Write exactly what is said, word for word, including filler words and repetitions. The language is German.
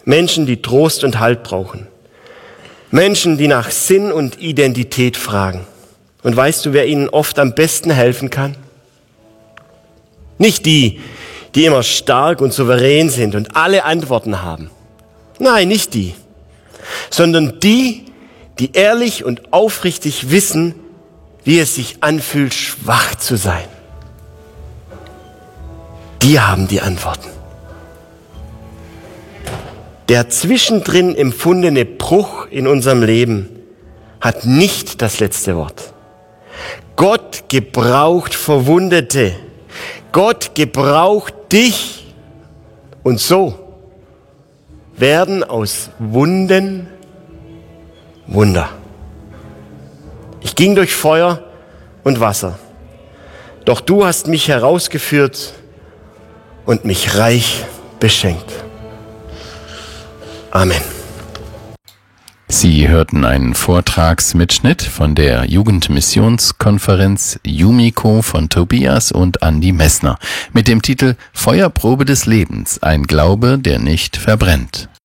Menschen, die Trost und Halt brauchen. Menschen, die nach Sinn und Identität fragen. Und weißt du, wer ihnen oft am besten helfen kann? Nicht die, die immer stark und souverän sind und alle Antworten haben. Nein, nicht die. Sondern die, die ehrlich und aufrichtig wissen, wie es sich anfühlt, schwach zu sein. Die haben die Antworten. Der zwischendrin empfundene Bruch in unserem Leben hat nicht das letzte Wort. Gott gebraucht Verwundete. Gott gebraucht dich. Und so werden aus Wunden Wunder. Ich ging durch Feuer und Wasser. Doch du hast mich herausgeführt und mich reich beschenkt. Amen. Sie hörten einen Vortragsmitschnitt von der Jugendmissionskonferenz Jumiko von Tobias und Andi Messner mit dem Titel Feuerprobe des Lebens, ein Glaube, der nicht verbrennt.